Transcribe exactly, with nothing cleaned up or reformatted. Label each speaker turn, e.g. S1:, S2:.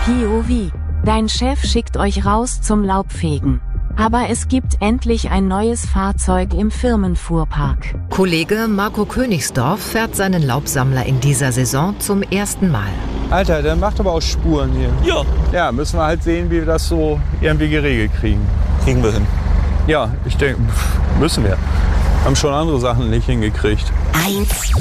S1: P O V. Dein Chef schickt euch raus zum Laubfegen. Aber es gibt endlich ein neues Fahrzeug im Firmenfuhrpark.
S2: Kollege Marco Königsdorf fährt seinen Laubsammler in dieser Saison zum ersten Mal.
S3: Alter, der macht aber auch Spuren hier.
S4: Ja.
S3: Ja, müssen wir halt sehen, wie wir das so irgendwie geregelt kriegen.
S4: Kriegen wir hin.
S3: Ja, ich denke, müssen wir. Haben schon andere Sachen nicht hingekriegt.
S5: eins,